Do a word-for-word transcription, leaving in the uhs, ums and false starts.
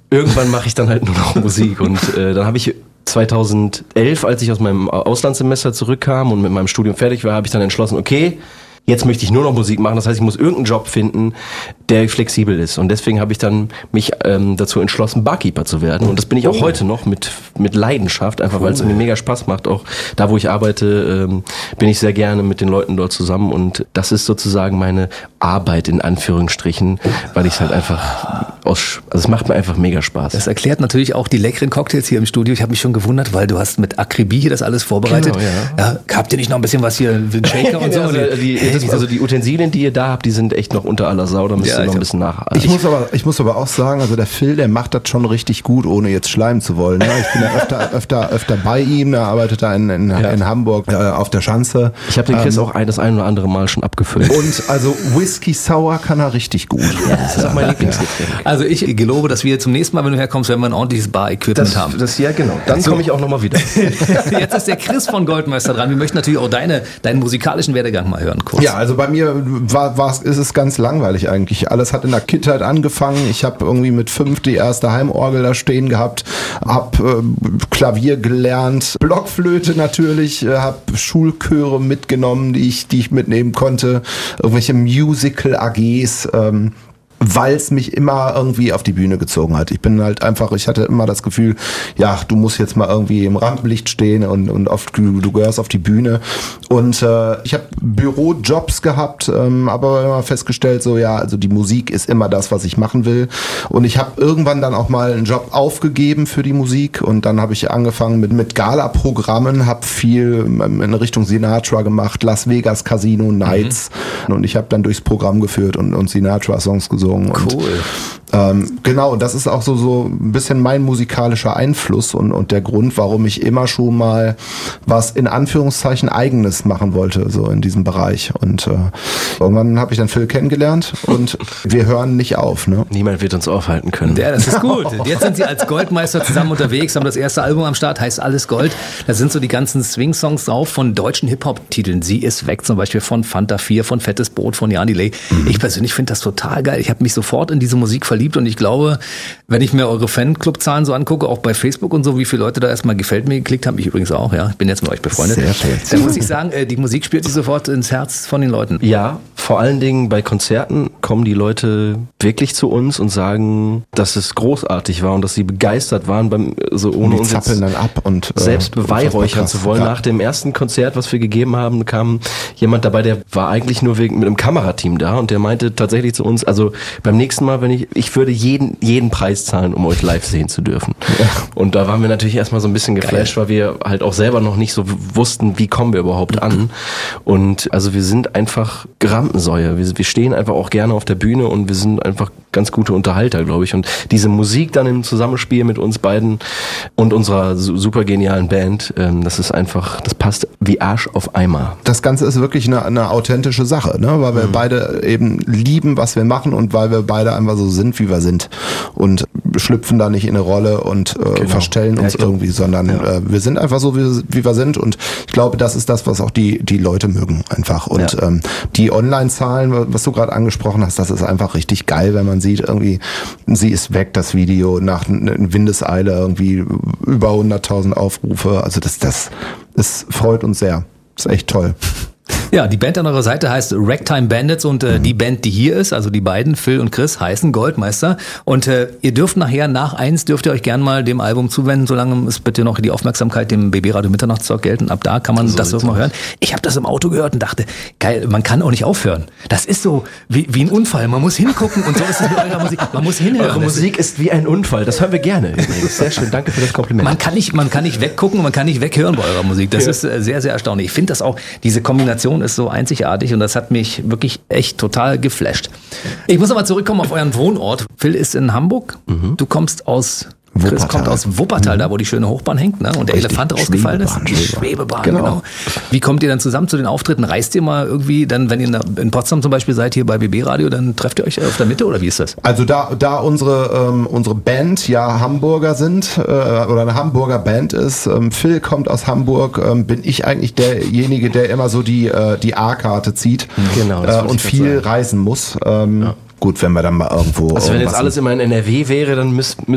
irgendwann mache ich dann halt nur noch Musik. Und äh, dann habe ich zweitausendelf, als ich aus meinem Auslandssemester zurückkam und mit meinem Studium fertig war, habe ich dann entschlossen, okay, jetzt möchte ich nur noch Musik machen. Das heißt, ich muss irgendeinen Job finden, der flexibel ist. Und deswegen habe ich dann mich ähm, dazu entschlossen, Barkeeper zu werden. Und das bin ich auch oh. heute noch mit mit Leidenschaft, einfach cool. weil es mir mega Spaß macht. Auch da, wo ich arbeite, ähm, bin ich sehr gerne mit den Leuten dort zusammen. Und das ist sozusagen meine Arbeit in Anführungsstrichen, weil ich es halt einfach aus, also es macht mir einfach mega Spaß. Das erklärt natürlich auch die leckeren Cocktails hier im Studio. Ich habe mich schon gewundert, weil du hast mit Akribie hier das alles vorbereitet. Genau, ja. Ja, habt ihr nicht noch ein bisschen was hier, einen Shaker und so? also, die, das, also die Utensilien, die ihr da habt, die sind echt noch unter aller Sau. Da müsst ihr ja, noch ein bisschen nach. Ich, ich, muss aber, ich muss aber auch sagen, also der Phil, der macht das schon richtig gut, ohne jetzt schleimen zu wollen. Ne? Ich bin ja öfter, öfter, öfter bei ihm, der arbeitet da in, in, ja. in Hamburg äh, auf der Schanze. Ich habe den Chris ähm, auch ein, das ein oder andere Mal schon abgefüllt. Und also Whisky Sour kann er richtig gut. Ja, das ist auch mein Lieblingsgetränk. Also ich gelobe, dass wir zum nächsten Mal, wenn du herkommst, werden wir ein ordentliches Bar-Equipment haben. Das, ja, genau. Dann so. komme ich auch nochmal wieder. Jetzt ist der Chris von Goldmeister dran. Wir möchten natürlich auch deine, deinen musikalischen Werdegang mal hören, kurz. Ja, also bei mir war, war, ist es ganz langweilig eigentlich. Alles hat in der Kindheit angefangen. Ich habe irgendwie mit fünf die erste Heimorgel da stehen gehabt, habe äh, Klavier gelernt, Blockflöte natürlich, äh, habe Schulchöre mitgenommen, die ich, die ich mitnehmen konnte, irgendwelche Musical-A Gs, ähm, weil es mich immer irgendwie auf die Bühne gezogen hat. Ich bin halt einfach, ich hatte immer das Gefühl, ja, du musst jetzt mal irgendwie im Rampenlicht stehen und, und auf, du, du gehörst auf die Bühne. Und äh, ich habe Bürojobs gehabt, ähm, aber immer festgestellt, so ja, also die Musik ist immer das, was ich machen will. Und ich habe irgendwann dann auch mal einen Job aufgegeben für die Musik und dann habe ich angefangen mit, mit Gala-Programmen, habe viel in Richtung Sinatra gemacht, Las Vegas Casino Nights mhm. und ich habe dann durchs Programm geführt und, und Sinatra-Songs gesungen. Und, cool. Ähm, genau, und das ist auch so, so ein bisschen mein musikalischer Einfluss und, und der Grund, warum ich immer schon mal was in Anführungszeichen Eigenes machen wollte, so in diesem Bereich. Und äh, irgendwann habe ich dann Phil kennengelernt und wir hören nicht auf. Ne? Niemand wird uns aufhalten können. Ja, das ist gut. Jetzt sind sie als Goldmeister zusammen unterwegs, haben das erste Album am Start, heißt Alles Gold. Da sind so die ganzen Swing-Songs drauf von deutschen Hip-Hop-Titeln. Sie ist weg, zum Beispiel von Fanta vier, von Fettes Brot, von Jan Delay. Mhm. Ich persönlich finde das total geil. Ich habe mich sofort in diese Musik verliebt und ich glaube, wenn ich mir eure Fanclub-Zahlen so angucke, auch bei Facebook und so, wie viele Leute da erstmal gefällt mir geklickt haben, ich übrigens auch, ja, ich bin jetzt mit euch befreundet. Sehr schön. Dann muss ich sagen, die Musik spielt sich sofort ins Herz von den Leuten. Ja, vor allen Dingen bei Konzerten kommen die Leute wirklich zu uns und sagen, dass es großartig war und dass sie begeistert waren, beim so ohne die uns zappeln dann ab und äh, selbst beweihräuchern zu wollen. Ja. Nach dem ersten Konzert, was wir gegeben haben, kam jemand dabei, der war eigentlich nur wegen mit einem Kamerateam da und der meinte tatsächlich zu uns, also beim nächsten Mal, wenn ich, ich würde jeden, jeden Preis zahlen, um euch live sehen zu dürfen. Ja. Und da waren wir natürlich erstmal so ein bisschen geflasht, Geil. weil wir halt auch selber noch nicht so wussten, wie kommen wir überhaupt an. Und also wir sind einfach Rampensäue. Wir, wir stehen einfach auch gerne auf der Bühne und wir sind einfach ganz gute Unterhalter, glaube ich. Und diese Musik dann im Zusammenspiel mit uns beiden und unserer super genialen Band, ähm, das ist einfach, das passt wie Arsch auf Eimer. Das Ganze ist wirklich eine, eine authentische Sache, ne? Weil wir mhm. beide eben lieben, was wir machen und weil wir beide einfach so sind, wie wir sind und schlüpfen da nicht in eine Rolle und äh, genau. verstellen uns ja, glaub, irgendwie, sondern ja. äh, wir sind einfach so, wie, wie wir sind und ich glaube, das ist das, was auch die, die Leute mögen einfach und ja. ähm, die Online-Zahlen, was du gerade angesprochen hast, das ist einfach richtig geil, wenn man sieht, irgendwie, sie ist weg, das Video, nach Windeseile irgendwie über hunderttausend Aufrufe, also das, das, das freut uns sehr, das ist echt toll. Ja, die Band an eurer Seite heißt Ragtime Bandits und äh, mhm. die Band, die hier ist, also die beiden, Phil und Chris, heißen Goldmeister. Und äh, ihr dürft nachher, nach eins, dürft ihr euch gern mal dem Album zuwenden, solange es bitte noch die Aufmerksamkeit dem B B Radio Mitternachtstalk gelten. Ab da kann man so das auch mal hören. Ich habe das im Auto gehört und dachte, geil, man kann auch nicht aufhören. Das ist so wie, wie ein Unfall. Man muss hingucken und so ist es mit eurer Musik. Man muss hinhören. Eure Musik ist wie ein Unfall. Das hören wir gerne. Sehr schön. Danke für das Kompliment. Man kann nicht, man kann nicht weggucken und man kann nicht weghören bei eurer Musik. Das ja. ist äh, sehr, sehr erstaunlich. Ich finde das auch, diese Kombination ist so einzigartig und das hat mich wirklich echt total geflasht. Ich muss aber zurückkommen auf euren Wohnort. Phil ist in Hamburg. Mhm. Du kommst aus... Chris Wuppertal. kommt aus Wuppertal, mhm. da wo die schöne Hochbahn hängt, ne? Und der Richtig. Elefant rausgefallen ist. Die Schwebebahn, genau. genau. Wie kommt ihr dann zusammen zu den Auftritten? Reist ihr mal irgendwie, dann, wenn ihr in Potsdam zum Beispiel seid, hier bei B B Radio, dann trefft ihr euch auf der Mitte oder wie ist das? Also da, da unsere, ähm, unsere Band ja Hamburger sind äh, oder eine Hamburger Band ist, ähm, Phil kommt aus Hamburg, ähm, bin ich eigentlich derjenige, der immer so die, äh, die A-Karte zieht genau, äh, und viel reisen muss. Ähm, ja. Gut, wenn wir dann mal irgendwo. Also wenn jetzt alles immer in N R W wäre, dann müssten